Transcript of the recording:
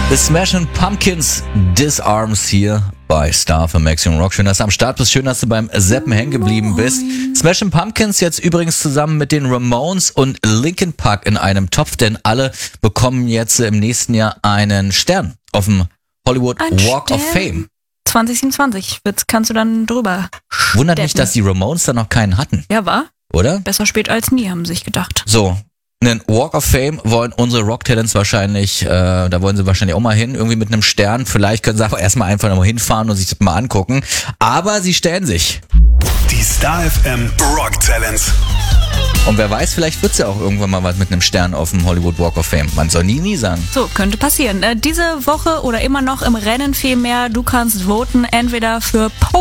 The Smashing Pumpkins Disarms hier bei Star für Maximum Rock. Schön, dass du am Start bist. Schön, dass du beim Seppen hängen geblieben bist. Smashing Pumpkins jetzt übrigens zusammen mit den Ramones und Linkin Park in einem Topf, denn alle bekommen jetzt im nächsten Jahr einen Stern auf dem Hollywood Walk of Fame. 2027 kannst du dann drüber Wundert mich, dass die Ramones da noch keinen hatten. Ja, war? Oder? Besser spät als nie, haben sie sich gedacht. So, einen Walk of Fame wollen unsere Rock-Talents wahrscheinlich, da wollen sie wahrscheinlich auch mal hin, irgendwie mit einem Stern. Vielleicht können sie aber erstmal einfach mal hinfahren und sich das mal angucken. Aber sie stellen sich. Die Star FM Rock Talents. Und wer weiß, vielleicht wird's ja auch irgendwann mal was mit einem Stern auf dem Hollywood Walk of Fame. Man soll nie sagen. So, könnte passieren. Diese Woche oder immer noch im Rennen vielmehr. Du kannst voten entweder für